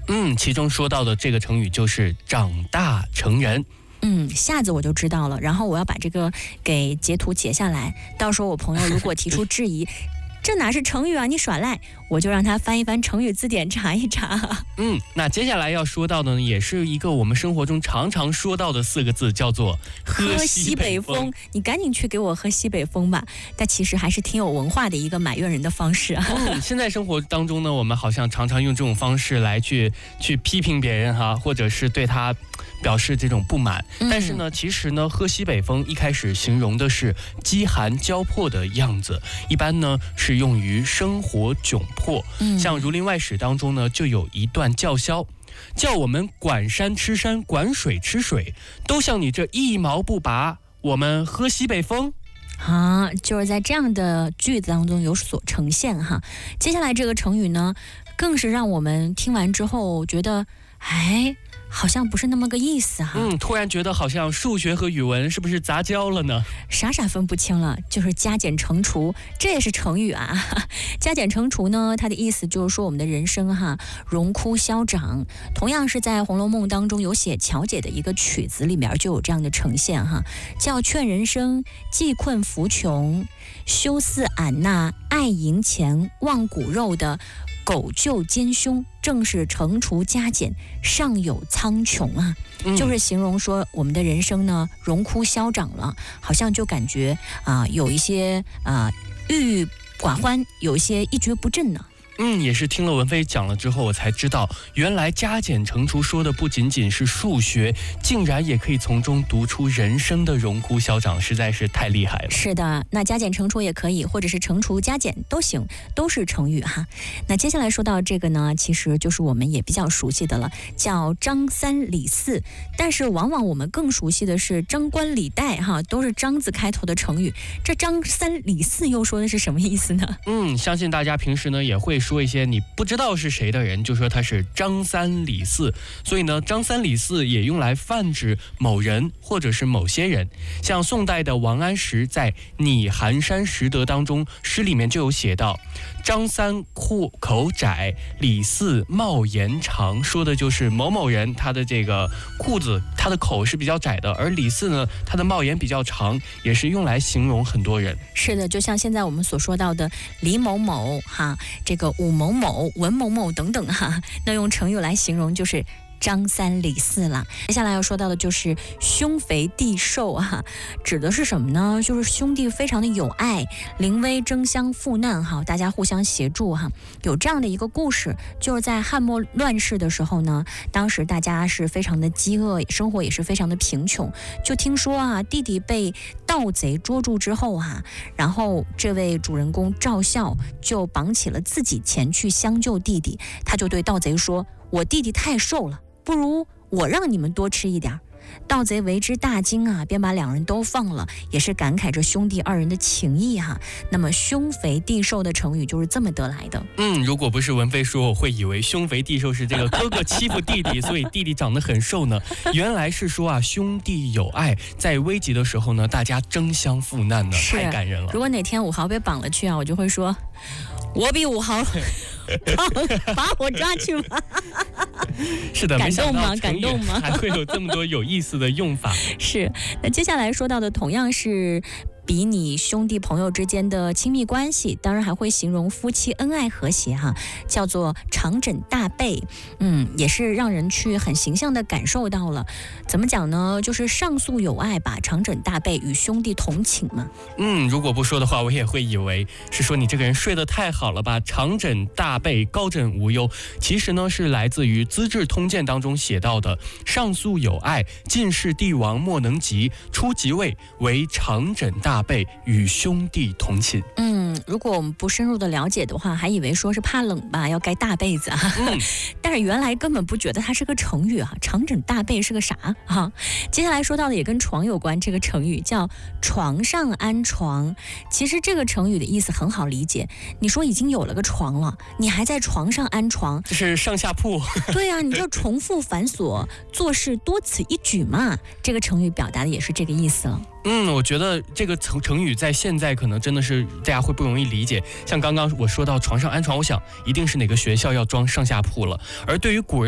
其中说到的这个成语就是长大成人。 下子我就知道了，然后我要把这个给截图截下来，到时候我朋友如果提出质疑这哪是成语啊，你耍赖，我就让他翻一翻成语字典查一查。 那接下来要说到的呢，也是一个我们生活中常常说到的4个字，叫做喝西北风。 你赶紧去给我喝西北风吧，但其实还是挺有文化的一个埋怨人的方式啊。 现在生活当中呢，我们好像常常用这种方式来去批评别人哈，或者是对他表示这种不满。但是呢，其实呢，喝西北风一开始形容的是饥寒交迫的样子，一般呢是用于生活窘迫。像《儒林外史》当中呢，就有一段叫嚣，叫我们管山吃山，管水吃水，都像你这一毛不拔，我们喝西北风。 就是在这样的句子当中有所呈现哈。接下来这个成语呢，更是让我们听完之后觉得，好像不是那么个意思哈。 突然觉得好像数学和语文是不是杂交了呢？ 傻分不清了，就是加减乘除，这也是成语啊。加减乘除呢，它的意思就是说我们的人生哈，荣枯消长。同样是在《红楼梦》当中有写巧姐的一个曲子里面就有这样的呈现哈，叫劝人生，济困扶穷，修似俺那爱银钱忘骨肉的狗臼奸凶，正是乘除加减，上有苍穹啊。就是形容说我们的人生呢荣枯消长了，好像就感觉有一些郁郁寡欢，有一些一蹶不振呢。 也是听了文飞讲了之后，我才知道原来加减乘除说的不仅仅是数学，竟然也可以从中读出人生的荣枯消长，实在是太厉害了。 是的，那加减乘除也可以，或者是乘除加减都行，都是成语哈。那接下来说到这个呢，其实就是我们也比较熟悉的了，叫张三李四，但是往往我们更熟悉的是张冠李戴哈，都是张字开头的成语。这张三李四又说的是什么意思呢？ 相信大家平时呢也会说一些你不知道是谁的人，就说他是张三李四，所以呢张三李四也用来泛指某人或者是某些人。像宋代的王安石在《拟寒山拾得》当中，诗里面就有写到，张三口窄，李四帽檐长，说的就是某某人他的这个裤子他的口是比较窄的，而李四呢他的帽檐比较长，也是用来形容很多人。 是的，就像现在我们所说到的李某某哈，这个武某某、文某某等等哈，那用成语来形容就是张三李四了。接下来要说到的就是兄肥弟瘦啊，指的是什么呢？就是兄弟非常的友爱，临危争相赴难哈，大家互相协助哈。有这样的一个故事，就是在汉末乱世的时候呢，当时大家是非常的饥饿，生活也是非常的贫穷。就听说弟弟被盗贼捉住之后然后这位主人公赵孝就绑起了自己前去相救弟弟，他就对盗贼说：“我弟弟太瘦了，不如我让你们多吃一点。”盗贼为之大惊便把两人都放了，也是感慨着兄弟二人的情谊那么兄肥弟瘦的成语就是这么得来的。 如果不是文飞说，我会以为兄肥弟瘦是这个哥哥欺负弟弟，所以弟弟长得很瘦呢。原来是说兄弟友爱，在危急的时候呢，大家争相赴难呢，太感人了。 如果哪天5号被绑了去我就会说，我比5号把我抓去吧。 是的， 感动吗？感动吗？ 还会有这么多有意思的用法。 是，那接下来说到的同样是比拟兄弟朋友之间的亲密关系，当然还会形容夫妻恩爱和谐叫做长枕大被。也是让人去很形象的感受到了，怎么讲呢？就是上诉友爱吧，长枕大被与兄弟同寝嘛。 如果不说的话，我也会以为是说你这个人睡得太好了吧，长枕大被，高枕无忧。其实呢是来自于《资治通鉴》当中写到的，上诉友爱，晋世帝王莫能及，初即位为长枕大被，与兄弟同寝。 如果我们不深入的了解的话，还以为说是怕冷吧，要盖大被子但是原来根本不觉得它是个成语长枕大被是个啥接下来说到的也跟床有关，这个成语叫床上安床。其实这个成语的意思很好理解，你说已经有了个床了，你还在床上安床， 这是上下铺。 对你就重复繁琐，做事多此一举嘛。这个成语表达的也是这个意思了。 我觉得这个成语在现在可能真的是大家会不容易理解。像刚刚我说到床上安床，我想一定是哪个学校要装上下铺了。而对于古人